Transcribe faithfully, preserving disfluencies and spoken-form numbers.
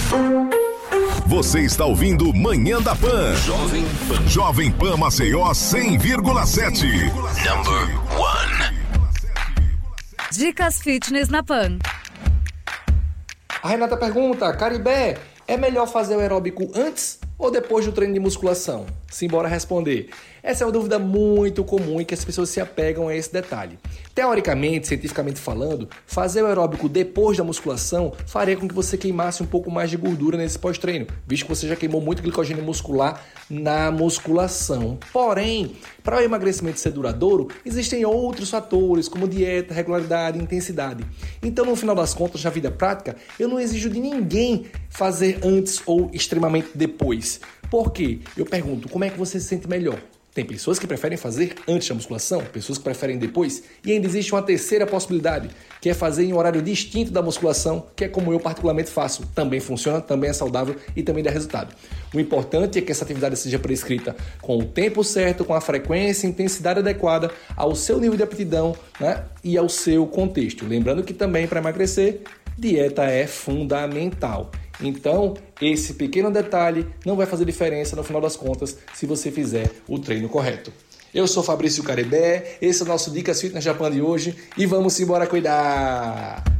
Você está ouvindo Manhã da Pan. Jovem Pan. Jovem Pan Maceió cem vírgula sete. Number one. Dicas fitness na Pan. A Renata pergunta, Caribé, é melhor fazer o aeróbico antes ou depois do treino de musculação? Simbora responder. Essa é uma dúvida muito comum e que as pessoas se apegam a esse detalhe. Teoricamente, cientificamente falando, fazer o aeróbico depois da musculação faria com que você queimasse um pouco mais de gordura nesse pós-treino, visto que você já queimou muito glicogênio muscular na musculação. Porém, para o emagrecimento ser duradouro, existem outros fatores, como dieta, regularidade e intensidade. Então, no final das contas, na vida prática, eu não exijo de ninguém fazer antes ou extremamente depois. Por quê? Eu pergunto, como é que você se sente melhor? Tem pessoas que preferem fazer antes da musculação, pessoas que preferem depois, e ainda existe uma terceira possibilidade, que é fazer em um horário distinto da musculação, que é como eu particularmente faço. Também funciona, também é saudável e também dá resultado. O importante é que essa atividade seja prescrita com o tempo certo, com a frequência e intensidade adequada ao seu nível de aptidão, né, e ao seu contexto. Lembrando que também para emagrecer, dieta é fundamental. Então, esse pequeno detalhe não vai fazer diferença no final das contas se você fizer o treino correto. Eu sou Fabrício Caribé, esse é o nosso Dicas Fitness Japan de hoje e vamos embora cuidar!